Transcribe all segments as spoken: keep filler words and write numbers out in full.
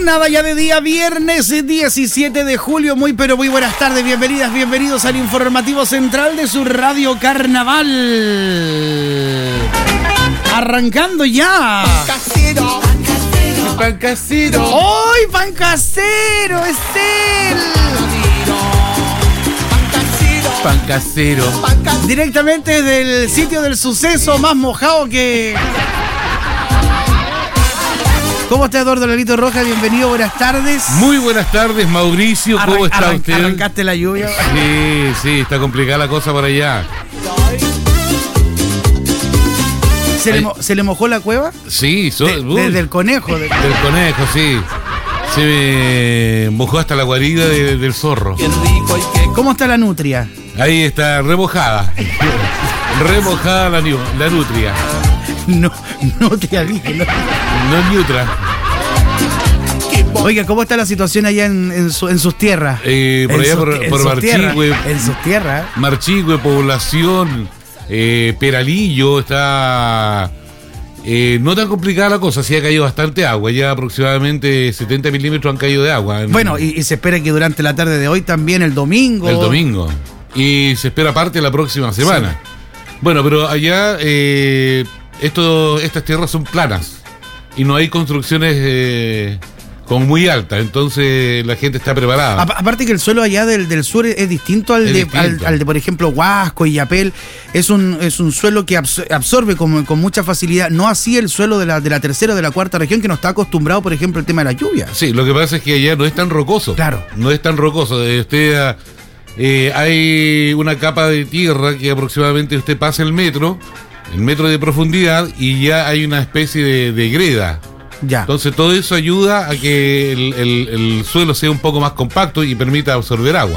Jornada ya de día viernes diecisiete de julio. Muy pero muy buenas tardes, bienvenidas, bienvenidos al informativo central de su Radio Carnaval. Arrancando ya. Casero. Pan casero. ¡Hoy pan casero! ¡Es él! Pan casero. Directamente del sitio del suceso, más mojado que... ¿Cómo está Eduardo Lalito Rojas? Bienvenido, buenas tardes. Muy buenas tardes, Mauricio. ¿Cómo Arran- está arran- usted? ¿Arrancaste la lluvia? Sí, sí, está complicada la cosa por allá. ¿Se le, Ay. mo- ¿Se le mojó la cueva? Sí, so- De- uy, desde el conejo. de- del conejo, sí. Se me mojó hasta la guarida de- del zorro. ¿Cómo está la nutria? Ahí está, remojada. Remojada la, niu- la nutria. No, no te dije. No. No es neutra. Oiga, ¿cómo está la situación allá en, en, su- en sus tierras? Eh, por En allá, sus por, ti- en por sus tierras, Marchigüe. En sus tierras. Marchigüe, población, eh, Peralillo, está eh, no tan complicada la cosa, sí ha caído bastante agua, ya aproximadamente setenta milímetros han caído de agua. En, Bueno, y, y se espera que durante la tarde de hoy también, el domingo. el domingo. Y se espera parte la próxima semana. Sí. Bueno, pero allá eh, esto, estas tierras son planas y no hay construcciones eh, como muy altas, entonces la gente está preparada. A- aparte que el suelo allá del, del sur es, es distinto al Es de, distinto. Al, al de, por ejemplo, Huasco y Yapel. Es un, es un suelo que abs- absorbe con, con mucha facilidad. No así el suelo de la, de la tercera o de la cuarta región, que no está acostumbrado, por ejemplo, al tema de la lluvia. Sí, lo que pasa es que allá no es tan rocoso. Claro. No es tan rocoso. Eh, Usted, ah, eh, hay una capa de tierra que aproximadamente usted pasa el metro, el metro de profundidad, y ya hay una especie de, de greda. Ya. Entonces todo eso ayuda a que el, el- el suelo sea un poco más compacto y permita absorber agua.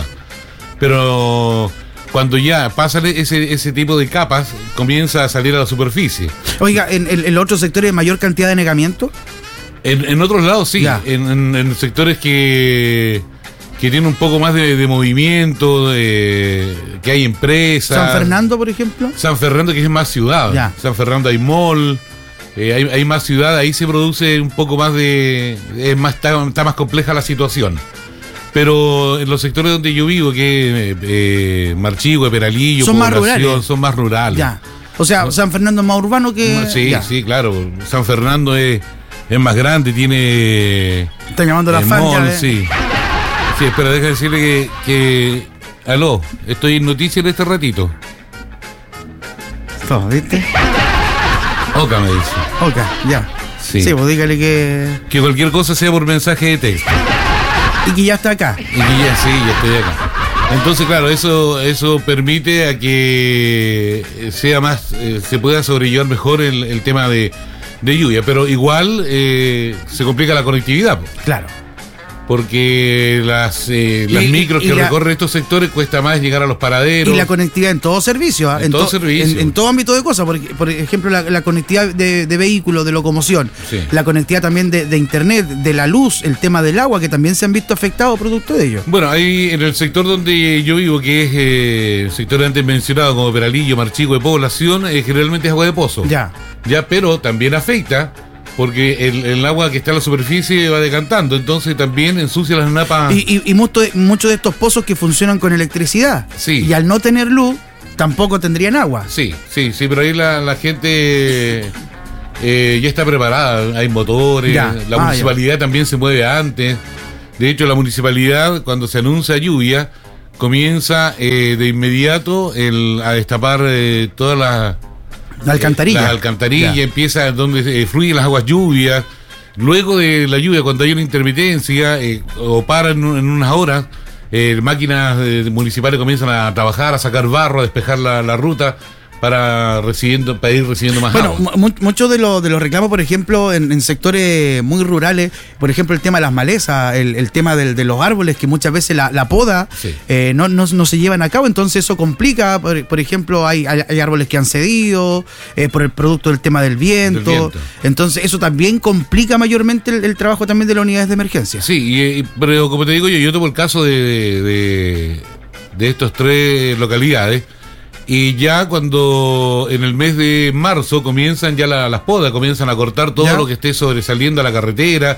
Pero cuando ya pasa ese, ese tipo de capas, comienza a salir a la superficie. Oiga, ¿en, en, en los otros sectores hay mayor cantidad de negamiento? En, en otros lados sí, Ya. en, en- en sectores que, que tienen un poco más de, de movimiento, de, que hay empresas. San Fernando, por ejemplo. San Fernando, que es más ciudad. Ya. San Fernando hay mall, eh, hay, hay más ciudad, ahí se produce un poco más de... Es más, está, está más compleja la situación. Pero en los sectores donde yo vivo, que eh, eh, Marchigüe, Peralillo, Son más Población, rurales. son más rurales. Ya. O sea, San Fernando es más urbano que. Sí, ya. sí, claro. San Fernando es, es más grande, tiene... Están llamando a la el fan. mall, ya, eh. sí. Sí, espera, deja decirle que, que... Aló, estoy en noticias en este ratito. Todo, ¿viste? Oca me dice. Ok, ya. Sí. Sí, pues dígale que. Que cualquier cosa sea por mensaje de texto. Y que ya está acá. Y que ya sí, ya estoy acá. Entonces, claro, eso eso permite a que sea más, eh, se pueda sobrellevar mejor el, el tema de, de lluvia. Pero igual eh, se complica la conectividad, po, Claro. porque las, eh, las Y- micros y que la- recorren estos sectores cuesta más llegar a los paraderos. Y la conectividad en todo servicio, ¿ah? En todo to- servicio. En, en todo ámbito de cosas. Por, por ejemplo, la, la conectividad de, de vehículos, de locomoción. Sí. La conectividad también de, de internet, de la luz, el tema del agua, que también se han visto afectados producto de ello. Bueno, ahí en el sector donde yo vivo, que es eh, el sector antes mencionado como Peralillo, Marchigüe, Población, eh, generalmente es agua de pozo. Ya. Ya, pero también afecta porque el, el agua que está en la superficie va decantando, entonces también ensucia las napas. Y, y, y mucho de- muchos de estos pozos que funcionan con electricidad. Sí. Y al no tener luz, tampoco tendrían agua. Sí, sí, sí, pero ahí la, la gente eh, ya está preparada, hay motores, Ya. la Ah, municipalidad también se mueve antes. De hecho, la municipalidad, cuando se anuncia lluvia, comienza eh, de inmediato el, a destapar eh, todas las... La alcantarilla. Eh, las alcantarillas, Ya. empieza donde eh, fluyen las aguas lluvias. Luego de la lluvia, cuando hay una intermitencia eh, o paran en, en unas horas, eh, máquinas eh, municipales comienzan a trabajar, a sacar barro, a despejar la, la ruta para recibiendo, para ir recibiendo más Bueno, agua. mu- muchos de, los de los reclamos, por ejemplo, en, en sectores muy rurales, por ejemplo, el tema de las malezas, el, el tema del- de los árboles, que muchas veces la, la poda Sí. eh, no, no, no se llevan a cabo, entonces eso complica. Por, por ejemplo, hay, hay, hay árboles que han cedido eh, por el producto del tema del viento. Del viento. Entonces eso también complica mayormente el, el trabajo también de las unidades de emergencia. Sí, y, y- pero como te digo yo, yo tomo el caso de, de, de estos tres localidades. Y ya cuando en el mes de marzo comienzan ya la- las podas, comienzan a cortar todo ¿Ya? lo que esté sobresaliendo a la carretera,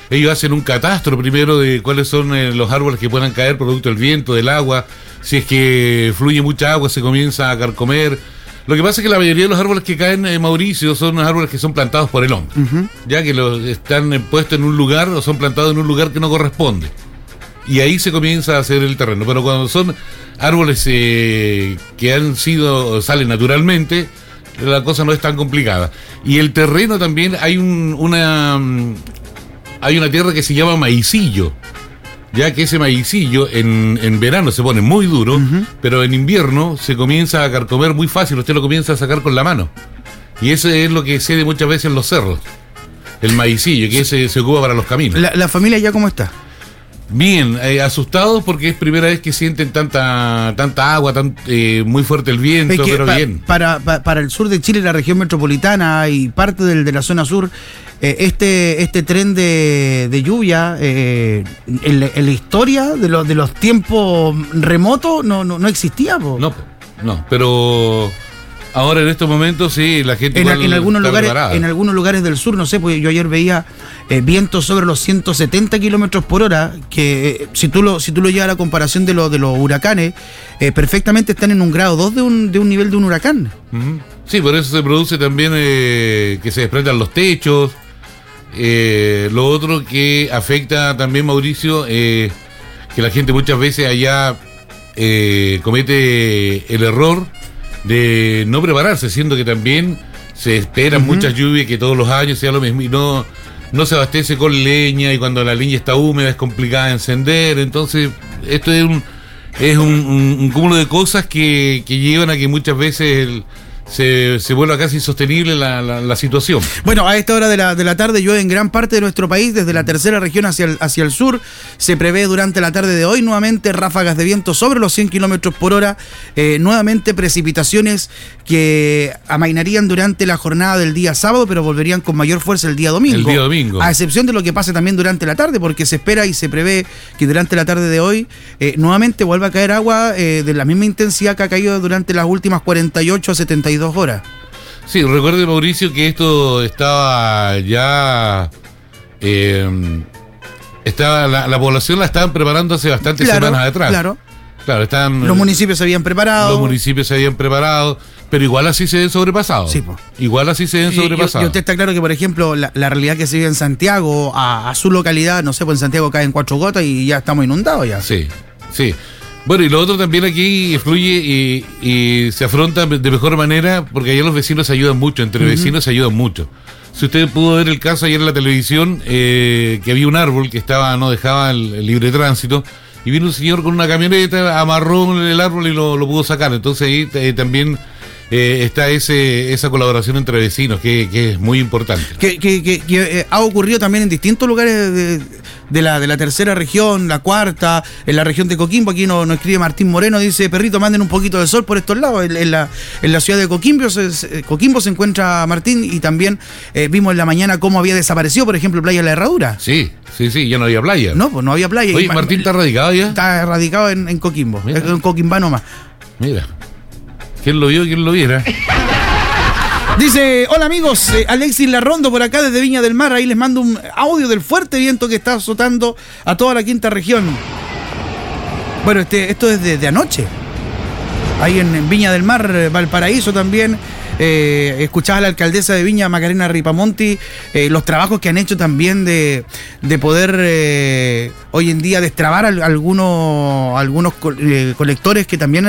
ellos hacen un catastro primero de cuáles son eh, los árboles que puedan caer producto del viento, del agua. Si es que fluye mucha agua, se comienza a carcomer. Lo que pasa es que la mayoría de los árboles que caen, eh, Mauricio, son árboles que son plantados por el hombre, uh-huh. ya que los están eh, puestos en un lugar o son plantados en un lugar que no corresponde. Y ahí se comienza a hacer el terreno. Pero cuando son árboles eh, que han sido, salen naturalmente, la cosa no es tan complicada. Y el terreno también, hay un, una hay una tierra que se llama maicillo, ya que ese maicillo en, en verano se pone muy duro, uh-huh. pero en invierno se comienza a carcomer muy fácil, usted lo comienza a sacar con la mano. Y eso es lo que cede muchas veces en los cerros, el maicillo, que ese se ocupa para los caminos. ¿La, la familia ya cómo está? Bien, eh, asustados porque es primera vez que sienten tanta tanta agua, tan, eh, muy fuerte el viento, es que pero pa, bien. Para, pa, para el sur de Chile, la región metropolitana y parte del, de la zona sur, eh, este este tren de, de lluvia, eh, en, en la historia de, lo, de los tiempos remotos, no, no, no existía. Po. No, no, pero... Ahora en estos momentos sí, la gente en, en algunos lugares preparada. En algunos lugares del sur, no sé, pues yo ayer veía eh, vientos sobre los ciento setenta kilómetros por hora, que eh, si tú lo si tú lo llevas a la comparación de, lo, de los huracanes, eh, perfectamente están en un grado dos de un, de un nivel de un huracán. Uh-huh. Sí, por eso se produce también eh, que se desprendan los techos. Eh, lo otro que afecta también, Mauricio, eh, que la gente muchas veces allá eh, comete el error de no prepararse, siendo que también se esperan uh-huh. muchas lluvias, que todos los años sea lo mismo, y no, no se abastece con leña, y cuando la leña está húmeda es complicada de encender. Entonces esto es un es un, un, un cúmulo de cosas que, que llevan a que muchas veces el, se, se vuelva casi insostenible la, la, la situación. Bueno, a esta hora de la, de la tarde llueve en gran parte de nuestro país, desde la tercera región hacia el, hacia el sur. Se prevé durante la tarde de hoy nuevamente ráfagas de viento sobre los cien kilómetros por hora, eh, nuevamente precipitaciones que amainarían durante la jornada del día sábado, pero volverían con mayor fuerza el día domingo. El día domingo. A excepción de lo que pase también durante la tarde, porque se espera y se prevé que durante la tarde de hoy eh, nuevamente vuelva a caer agua eh, de la misma intensidad que ha caído durante las últimas cuarenta y ocho a setenta y dos horas. Sí, recuerde, Mauricio, que esto estaba ya... Eh, estaba la, la población la estaban preparando hace bastantes claro, semanas atrás. Claro, claro. Estaban, los municipios se habían preparado. Los municipios se habían preparado, pero igual así se ven sobrepasados. Sí, po. Igual así se ven sobrepasados. Y, y usted está claro que, por ejemplo, la, la realidad que se vive en Santiago, a, a su localidad, no sé, pues en Santiago caen cuatro gotas y ya estamos inundados ya. Sí, sí. Bueno, y lo otro también aquí fluye y, y se afronta de mejor manera, porque allá los vecinos se ayudan mucho, entre uh-huh. vecinos se ayudan mucho. Si usted pudo ver el caso ayer en la televisión, eh, que había un árbol que estaba no dejaba el, el libre tránsito, y vino un señor con una camioneta, amarró el árbol y lo, lo pudo sacar. Entonces ahí eh, también eh, está ese esa colaboración entre vecinos, que, que es muy importante. Que, que, que, que eh, ha ocurrido también en distintos lugares de... De la, de la tercera región, la cuarta, en la región de Coquimbo. Aquí nos, nos escribe Martín Moreno, dice: perrito, manden un poquito de sol por estos lados. En, en, la, en la ciudad de Coquimbo se, Coquimbo se encuentra Martín, y también eh, vimos en la mañana cómo había desaparecido, por ejemplo, Playa La Herradura. Sí, sí, sí, ya no había playa. No, pues no había playa. Oye, Martín está radicado ya. Está radicado en, en Coquimbo, Mira. en Coquimbano más. Mira, ¿quién lo vio? ¿Quién lo viera? Dice: hola amigos, eh, Alexis Larrondo por acá desde Viña del Mar. Ahí les mando un audio del fuerte viento que está azotando a toda la quinta región. Bueno, este, esto es de, de anoche. Ahí en, en Viña del Mar, Valparaíso también. Eh, escuchaba a la alcaldesa de Viña, Macarena Ripamonti, eh, los trabajos que han hecho también de, de poder eh, hoy en día destrabar algunos, algunos co- eh, colectores que también